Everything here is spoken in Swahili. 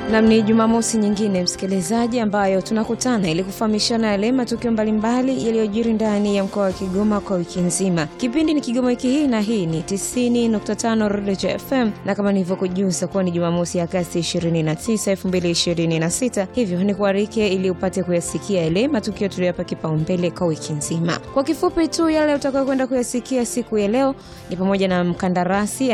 Na ni Jumamosi nyingine msikilizaji ambayo tunakutana ili kufahamishana yale matukio mbalimbali yaliyojiri ndani ya mkoa wa Kigoma kwa wiki nzima. Kipindi ni Kigoma wiki hii na hii ni 90.5 Rodejo FM, na kama nilivyokujuza kuwa ni Jumamosi ya Agosti 29, 2026. Hivyo ni kuarike ili upate kuyasikia yale matukio tuliyapa kipaumbele kwa wiki nzima. Kwa kifupi tu yale utakayokwenda kuyasikia siku ya leo ni pamoja na mkandarasi